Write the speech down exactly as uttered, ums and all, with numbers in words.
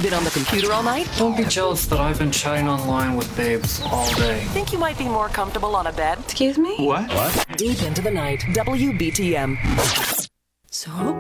Been on the computer all night? Don't be jealous that I've been chatting online with babes all day. Think you might be more comfortable on a bed? Excuse me? What? What? Deep into the night, W B T M. So